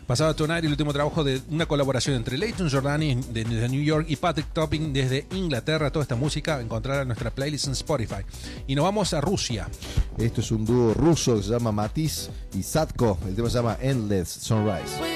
Pasaba Tonight, el último trabajo de una colaboración entre Layton Giordani desde New York y Patrick Topping desde Inglaterra. Toda esta música encontrará en nuestra playlist en Spotify. Y nos vamos a Rusia. Esto es un dúo ruso que se llama Matiz y Sadko. El tema se llama Endless Sunrise.